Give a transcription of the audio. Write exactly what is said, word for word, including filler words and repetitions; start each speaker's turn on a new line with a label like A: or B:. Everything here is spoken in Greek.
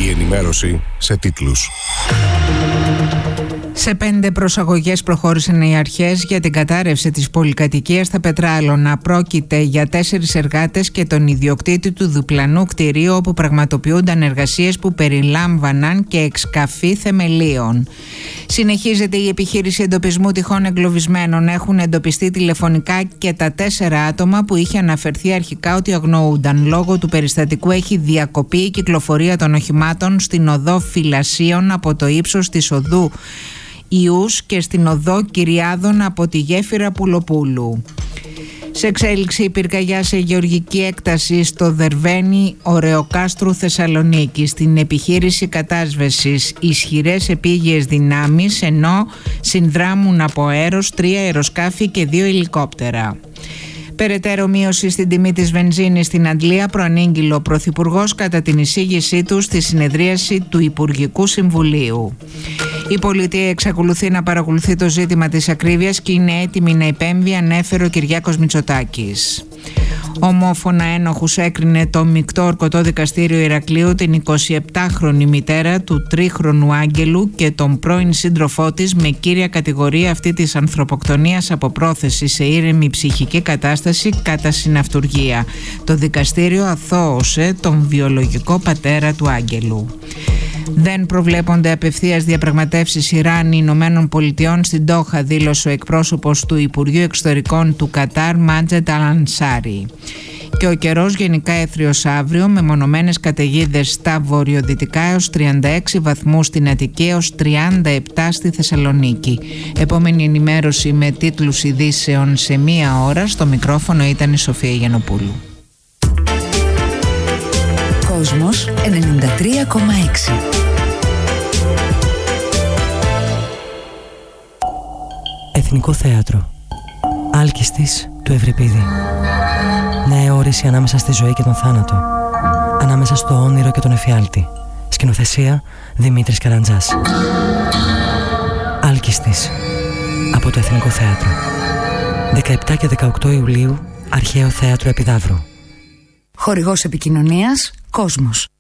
A: Η ενημέρωση σε τίτλους.
B: Σε πέντε προσαγωγές προχώρησαν οι αρχές για την κατάρρευση της πολυκατοικίας στα Πετράλωνα. Πρόκειται για τέσσερις εργάτες και τον ιδιοκτήτη του διπλανού κτηρίου όπου πραγματοποιούνταν εργασίες που περιλάμβαναν και εξκαφή θεμελίων. Συνεχίζεται η επιχείρηση εντοπισμού τυχών εγκλωβισμένων. Έχουν εντοπιστεί τηλεφωνικά και τα τέσσερα άτομα που είχε αναφερθεί αρχικά ότι αγνοούνταν. Λόγω του περιστατικού έχει διακοπεί η κυκλοφορία των οχημάτων στην οδό Φυλασίων από το ύψος της οδού Ιούς και στην οδό Κυριάδων από τη γέφυρα Πουλοπούλου. Σε εξέλιξη η πυρκαγιά σε γεωργική έκταση στο Δερβαίνι Ωρεοκάστρου Θεσσαλονίκη. Στην επιχείρηση κατάσβεσης ισχυρές επίγειες δυνάμεις, ενώ συνδράμουν από αέρος τρία αεροσκάφη και δύο ελικόπτερα. Περαιτέρω μείωση στην τιμή της βενζίνης στην Αντλία προανήγγειλε ο Πρωθυπουργός κατά την εισήγησή του στη συνεδρίαση του Υπουργικού Συμβουλίου. Η πολιτεία εξακολουθεί να παρακολουθεί το ζήτημα της ακρίβειας και είναι έτοιμη να επέμβει, ανέφερε ο Κυριάκος Μητσοτάκης. Ομόφωνα ένοχους έκρινε το μεικτό ορκωτό δικαστήριο Ηρακλείου την εικοσιεπτάχρονη μητέρα του τρίχρονου Άγγελου και τον πρώην σύντροφό της με κύρια κατηγορία αυτή της ανθρωποκτονίας από πρόθεση σε ήρεμη ψυχική κατάσταση κατά συναυτουργία. Το δικαστήριο αθώωσε τον βιολογικό πατέρα του Άγγελου. Δεν προβλέπονται απευθείας διαπραγματεύσεις Ιράν-Ηνωμένων Πολιτειών στην Ντόχα, δήλωσε ο εκπρόσωπος του Υπουργείου Εξωτερικών του Κατάρ, Μάτζετ Αλανσάρι. Και ο καιρός γενικά έθριος αύριο, με μονομένες καταιγίδες στα βορειοδυτικά έως τριάντα έξι βαθμούς στην Αττική έως τριάντα επτά στη Θεσσαλονίκη. Επόμενη ενημέρωση με τίτλους ειδήσεων σε μία ώρα. Στο μικρόφωνο ήταν η Σοφία Γιαννοπούλου.
C: Κόσμος ενενήντα τρία κόμμα έξι.
D: Εθνικό Θέατρο. Άλκιστης του Ευρυπίδη. Νέα όρηση ανάμεσα στη ζωή και τον θάνατο. Ανάμεσα στο όνειρο και τον εφιάλτη. Σκηνοθεσία Δημήτρης Καραντζάς. Άλκιστης. Από το Εθνικό Θέατρο. δεκαεπτά και δεκαοκτώ Ιουλίου, Αρχαίο Θέατρο Επιδαύρου.
C: Χορηγός επικοινωνίας Κόσμος.